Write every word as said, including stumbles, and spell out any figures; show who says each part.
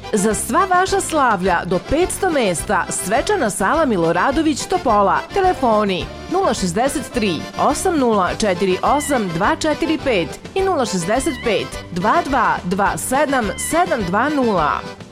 Speaker 1: Za sva vaša slavlja do petsto mesta svečana sala Miloradović Topola. Telefoni nula šezdeset tri osam nula četiri osam dva četiri pet i nula šezdeset pet dva dva dva sedam sedam dva nula.